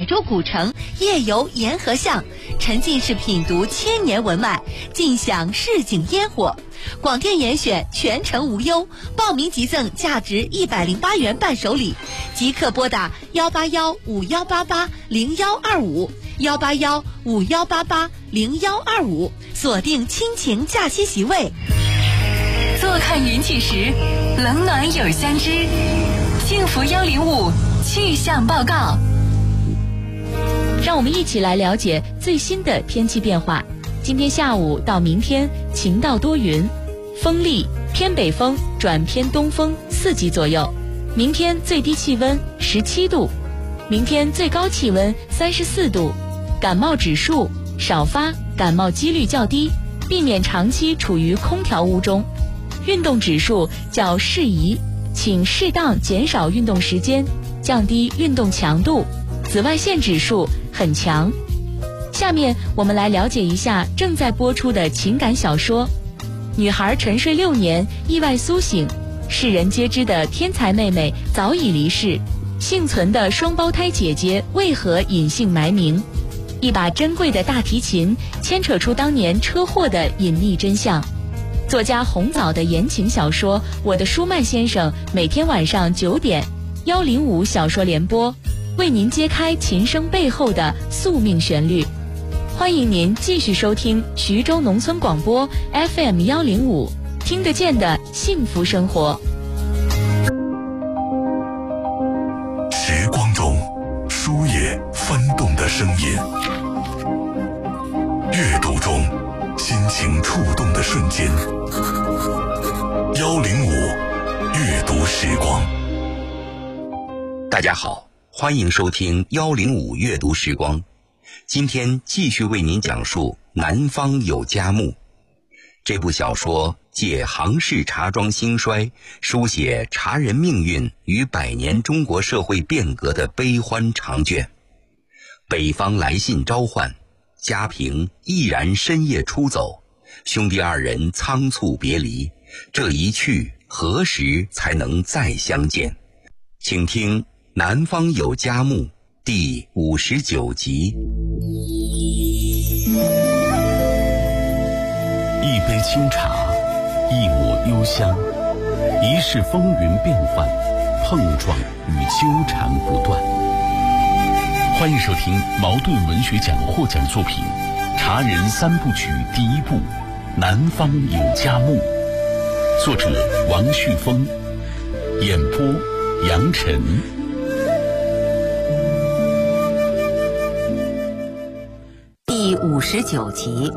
州古城，夜游沿河巷，沉浸式品读千年文脉，尽享市井烟火。广电严选，全程无忧，报名即赠价值108元伴手礼，即刻拨打18151880125，18151880125，锁定亲情假期席位。 坐看云起时，冷暖有相知。幸福105气象报告， 让我们一起来了解最新的天气变化。今天下午到明天晴到多云，风力偏北风转偏东风4级左右。明天最低气温17度，明天最高气温34度。感冒指数少发，感冒几率较低，避免长期处于空调屋中。运动指数较适宜，请适当减少运动时间，降低运动强度。紫外线指数很强。下面我们来了解一下正在播出的情感小说。女孩沉睡6年，意外苏醒，世人皆知的天才妹妹早已离世，幸存的双胞胎姐姐为何隐姓埋名？一把珍贵的大提琴牵扯出当年车祸的隐秘真相。作家红枣的言情小说《我的舒曼先生》，每天晚上9点，105小说联播，为您揭开琴声背后的宿命旋律。欢迎您继续收听徐州农村广播 FM105，听得见的幸福生活。 时光中书页翻动的声音，阅读中心情触动的瞬间。105阅读时光。 大家好，欢迎收听105阅读时光。今天继续为您讲述《南方有佳木》这部小说，借杭氏茶庄兴衰，书写茶人命运与100年中国社会变革的悲欢长卷。北方来信召唤，家平毅然深夜出走，兄弟2人仓促别离，这一去何时才能再相见？请听《南方有佳木》第59集。 一杯清茶，一抹幽香，一世风云变幻，碰撞与纠缠不断。欢迎收听茅盾文学奖获奖作品《茶人3部曲》第1部《南方有佳木》，作者王旭峰，演播杨晨。 第59集。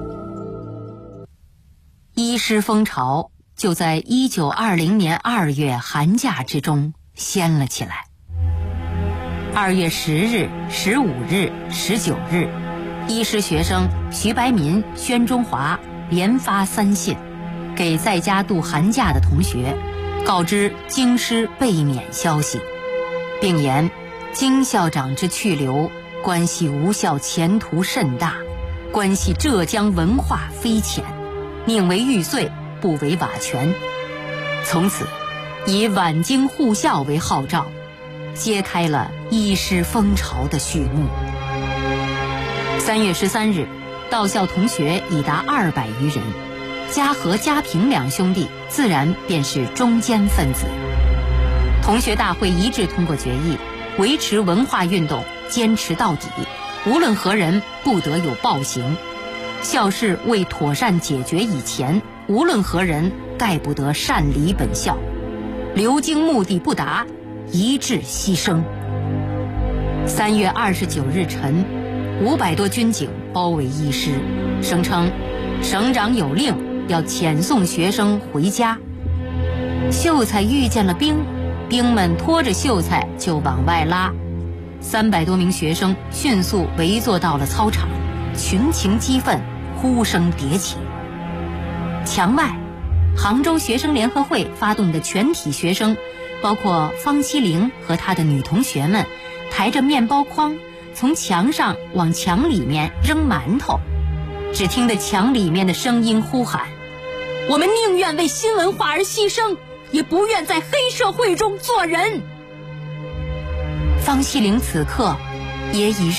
医师风潮就在1920年2月寒假之中掀了起来。2月10日、15日、19日，医师学生徐白民、宣中华连发3信，给在家度寒假的同学告知京师备免消息，并言京校长之去留关系无校前途甚大，关系浙江文化非浅，宁为玉碎，不为瓦全。从此以晚京护校为号召，揭开了医师风潮的序幕。3月13日，到校同学已达200余人，家和家平2兄弟自然便是中坚分子。同学大会一致通过决议，维持文化运动坚持到底，无论何人不得有暴行。校事未妥善解决以前，无论何人概不得擅离本校。留京目的不达，一致牺牲。3月29日晨，500多军警包围医师，声称省长有令要遣送学生回家。秀才遇见了兵，兵们拖着秀才就往外拉。300多名学生迅速围坐到了操场，群情激愤，呼声迭起。墙外，杭州学生联合会发动的全体学生，包括方七龄和他的女同学们，抬着面包筐从墙上往墙里面扔馒头。只听得墙里面的声音呼喊：我们宁愿为新文化而牺牲，也不愿在黑社会中做人。方七龄此刻也已